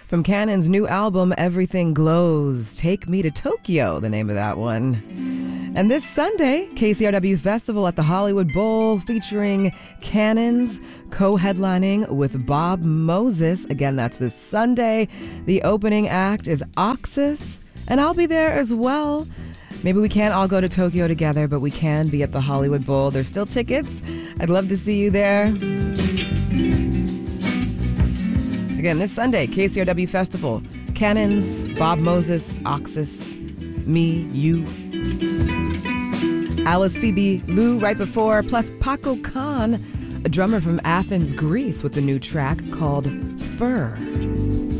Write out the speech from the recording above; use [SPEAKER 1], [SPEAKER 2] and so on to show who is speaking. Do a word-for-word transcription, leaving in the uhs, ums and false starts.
[SPEAKER 1] From Cannon's new album, Everything Glows. Take Me to Tokyo, the name of that one. And this Sunday, K C R W Festival at the Hollywood Bowl featuring Cannons, co-headlining with Bob Moses. Again, that's this Sunday. The opening act is Oxus, and I'll be there as well. Maybe we can't all go to Tokyo together, but we can be at the Hollywood Bowl. There's still tickets. I'd love to see you there. Again, this Sunday, K C R W Festival. Cannons, Bob Moses, Oxus, me, you. Alice Phoebe Lou right before, plus Paco Khan, a drummer from Athens, Greece, with a new track called Fur.